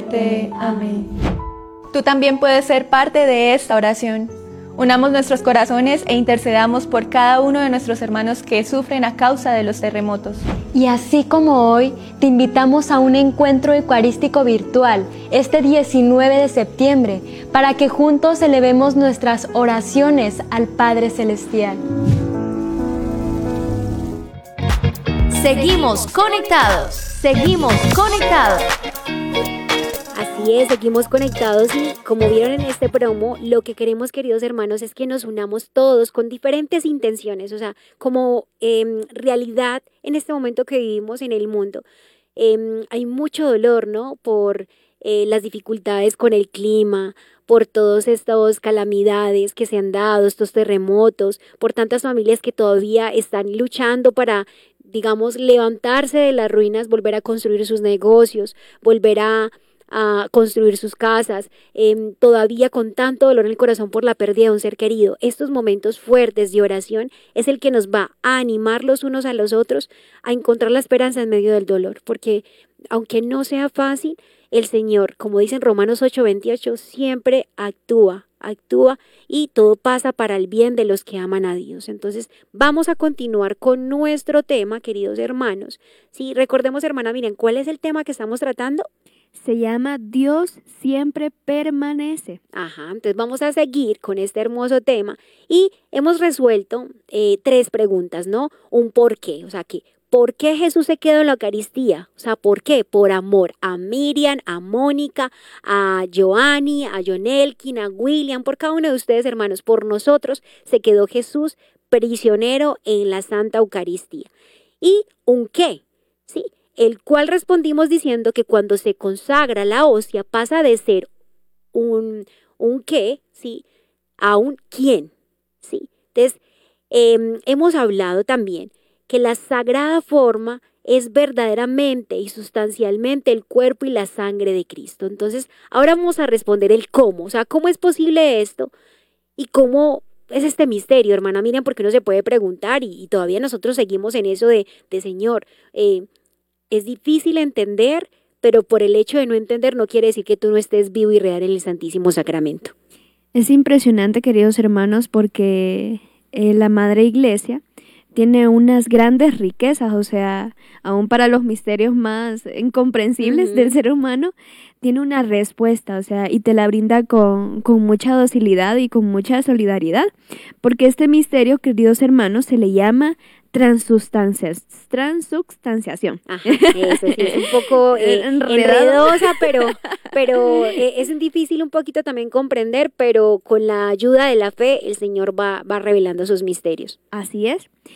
muerte. Amén. Tú también puedes ser parte de esta oración. Unamos nuestros corazones e intercedamos por cada uno de nuestros hermanos que sufren a causa de los terremotos. Y así como hoy, te invitamos a un encuentro eucarístico virtual este 19 de septiembre para que juntos elevemos nuestras oraciones al Padre Celestial. Seguimos conectados, seguimos conectados. Así es, seguimos conectados y como vieron en este promo, lo que queremos, queridos hermanos, es que nos unamos todos con diferentes intenciones, o sea, como realidad en este momento que vivimos en el mundo. Hay mucho dolor, ¿no? Por las dificultades con el clima, por todas estas calamidades que se han dado, estos terremotos, por tantas familias que todavía están luchando para, digamos, levantarse de las ruinas, volver a construir sus negocios, volver a construir sus casas, todavía con tanto dolor en el corazón por la pérdida de un ser querido. Estos momentos fuertes de oración es el que nos va a animar los unos a los otros a encontrar la esperanza en medio del dolor, porque aunque no sea fácil, el Señor, como dice en Romanos 8:28, siempre actúa y todo pasa para el bien de los que aman a Dios. Entonces vamos a continuar con nuestro tema, queridos hermanos. Sí, recordemos, hermana Miriam, ¿cuál es el tema que estamos tratando? Se llama Dios siempre permanece. Ajá, entonces vamos a seguir con este hermoso tema y hemos resuelto 3 preguntas, ¿no? Un por qué, o sea, que ¿por qué Jesús se quedó en la Eucaristía? O sea, ¿por qué? Por amor a Miriam, a Mónica, a Joanny, a Jonelkin, a William, por cada uno de ustedes, hermanos, por nosotros se quedó Jesús prisionero en la Santa Eucaristía. ¿Y un qué? ¿Sí? El cual respondimos diciendo que cuando se consagra la hostia pasa de ser un qué, ¿sí? A un quién, ¿sí? Entonces, hemos hablado también que la sagrada forma es verdaderamente y sustancialmente el cuerpo y la sangre de Cristo. Entonces, ahora vamos a responder el cómo, o sea, ¿cómo es posible esto? Y cómo es este misterio, hermana Miriam, porque uno se puede preguntar y todavía nosotros seguimos en eso de Señor, es difícil entender, pero por el hecho de no entender no quiere decir que tú no estés vivo y real en el Santísimo Sacramento. Es impresionante, queridos hermanos, porque la Madre Iglesia tiene unas grandes riquezas, o sea, aún para los misterios más incomprensibles del ser humano, tiene una respuesta, o sea, y te la brinda con mucha docilidad y con mucha solidaridad, porque este misterio, queridos hermanos, se le llama transubstanciación. Ajá, eso sí, es un poco enredosa, pero es difícil un poquito también comprender, pero con la ayuda de la fe el Señor va revelando sus misterios. Así es.